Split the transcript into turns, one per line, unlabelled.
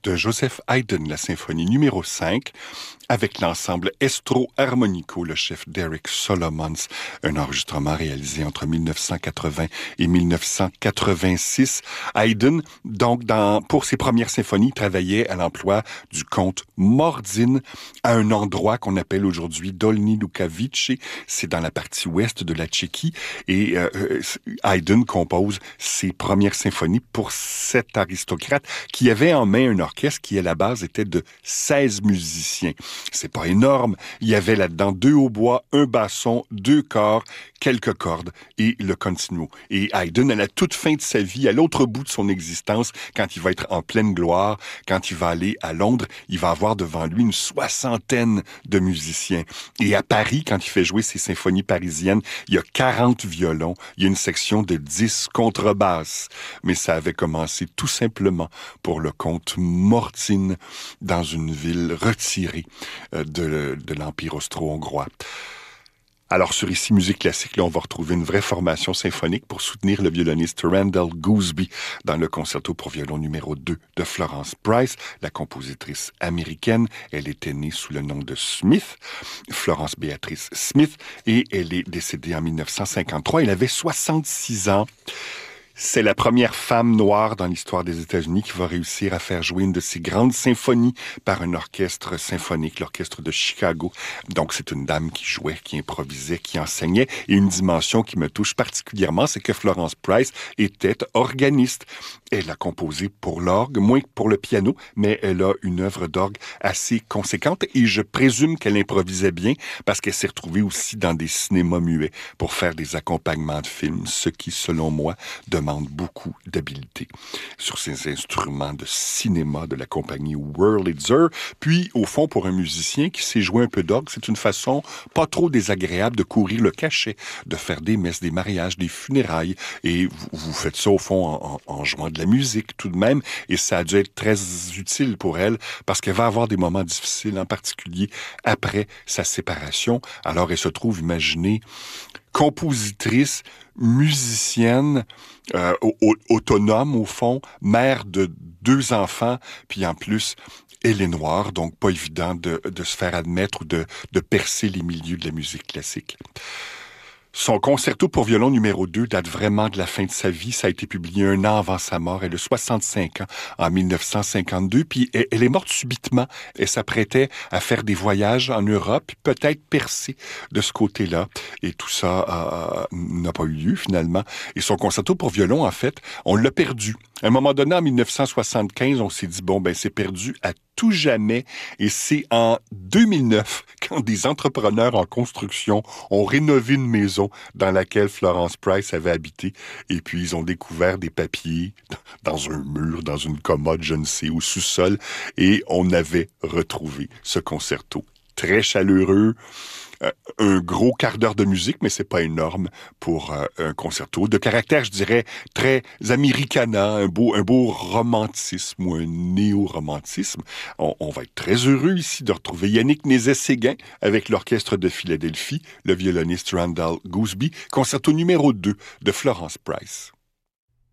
de Joseph Haydn, la symphonie numéro 5, avec l'ensemble Estro Armonico, le chef Derek Solomons, un enregistrement réalisé entre 1980 et 1986. Haydn, donc, pour ses premières symphonies, travaillait à l'emploi du comte Mordin à un endroit qu'on appelle aujourd'hui Dolní Lukavice. C'est dans la partie ouest de la Tchéquie et Haydn compose ses premières symphonies pour cet aristocrate qui avait en main un orchestre qui, à la base, était de 16 musiciens. C'est pas énorme. Il y avait là-dedans 2 hautbois, un basson, 2 corps, quelques cordes et le continuo. Et Haydn, à la toute fin de sa vie, à l'autre bout de son existence, quand il va être en pleine gloire, quand il va aller à Londres, il va avoir devant lui une 60aine de musiciens. Et à Paris, quand il fait jouer ses symphonies parisiennes, il y a 40 violons, il y a une section de 10 contrebasses. Mais ça avait commencé tout simplement pour le comte Mordin dans une ville retirée de l'Empire austro-hongrois. Alors, sur Ici Musique Classique, là, on va retrouver une vraie formation symphonique pour soutenir le violoniste Randall Gooseby dans le concerto pour violon numéro 2 de Florence Price, la compositrice américaine. Elle était née sous le nom de Smith, Florence Beatrice Smith, et elle est décédée en 1953. Elle avait 66 ans. C'est la première femme noire dans l'histoire des États-Unis qui va réussir à faire jouer une de ses grandes symphonies par un orchestre symphonique, l'orchestre de Chicago. Donc, c'est une dame qui jouait, qui improvisait, qui enseignait. Et une dimension qui me touche particulièrement, c'est que Florence Price était organiste. Elle a composé pour l'orgue, moins que pour le piano, mais elle a une œuvre d'orgue assez conséquente. Et je présume qu'elle improvisait bien parce qu'elle s'est retrouvée aussi dans des cinémas muets pour faire des accompagnements de films, ce qui, selon moi, demande beaucoup d'habileté sur ces instruments de cinéma de la compagnie Wurlitzer. Puis, au fond, pour un musicien qui sait jouer un peu d'orgue, c'est une façon pas trop désagréable de courir le cachet, de faire des messes, des mariages, des funérailles. Et vous faites ça, au fond, en jouant de la musique tout de même. Et ça a dû être très utile pour elle parce qu'elle va avoir des moments difficiles, en particulier après sa séparation. Alors, elle se trouve, imaginez, compositrice, musicienne, autonome au fond, mère de 2 enfants, puis en plus, elle est noire, donc pas évident de se faire admettre ou de percer les milieux de la musique classique. Son concerto pour violon numéro 2 date vraiment de la fin de sa vie. Ça a été publié 1 an avant sa mort. Elle a 65 ans en 1952. Puis elle est morte subitement. Elle s'apprêtait à faire des voyages en Europe, puis peut-être percer de ce côté-là. Et tout ça n'a pas eu lieu finalement. Et son concerto pour violon, en fait, on l'a perdu. À un moment donné, en 1975, on s'est dit, bon, ben c'est perdu à tout jamais. Et c'est en 2009, quand des entrepreneurs en construction ont rénové une maison dans laquelle Florence Price avait habité. Et puis, ils ont découvert des papiers dans un mur, dans une commode, je ne sais, au sous-sol. Et on avait retrouvé ce concerto très chaleureux. Un gros quart d'heure de musique, mais c'est pas énorme pour un concerto. De caractère, je dirais, très americana, un beau romantisme ou un néo-romantisme. On va être très heureux ici de retrouver Yannick Nézet-Séguin avec l'Orchestre de Philadelphie, le violoniste Randall Gooseby, concerto numéro 2 de Florence Price.